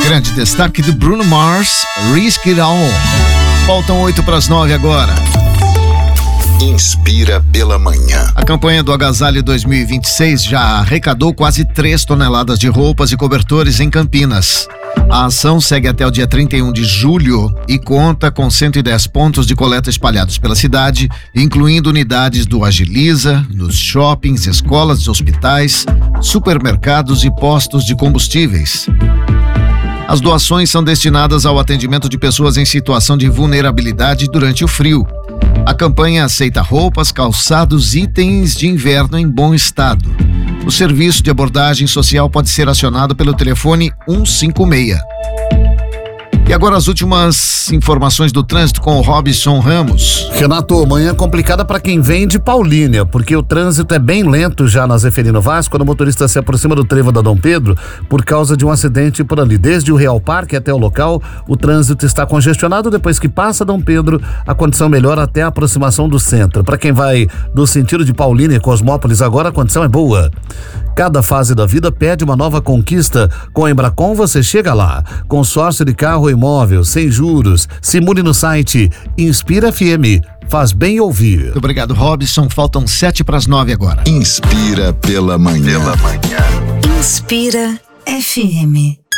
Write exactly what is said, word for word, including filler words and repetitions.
Grande destaque do Bruno Mars, Risk It All. Faltam oito para as nove agora. Inspira pela manhã. A campanha do Agasalho dois mil e vinte e seis já arrecadou quase três toneladas de roupas e cobertores em Campinas. A ação segue até o dia trinta e um de julho e conta com cento e dez pontos de coleta espalhados pela cidade, incluindo unidades do Agiliza, nos shoppings, escolas, hospitais, supermercados e postos de combustíveis. As doações são destinadas ao atendimento de pessoas em situação de vulnerabilidade durante o frio. A campanha aceita roupas, calçados e itens de inverno em bom estado. O serviço de abordagem social pode ser acionado pelo telefone cento e cinquenta e seis. E agora as últimas informações do trânsito com o Robson Ramos. Renato, manhã complicada para quem vem de Paulínia, porque o trânsito é bem lento já na Zeferino Vaz, quando o motorista se aproxima do trevo da Dom Pedro, por causa de um acidente por ali. Desde o Real Parque até o local, o trânsito está congestionado. Depois que passa Dom Pedro, a condição melhora até a aproximação do centro. Para quem vai do sentido de Paulínia e Cosmópolis agora, a condição é boa. Cada fase da vida pede uma nova conquista. Com a Embracon você chega lá. Consórcio de carro e imóvel, sem juros. Simule no site Inspira F M. Faz bem ouvir. Muito obrigado, Robson. Faltam sete para as nove agora. Inspira pela manhã. Pela manhã. Inspira F M.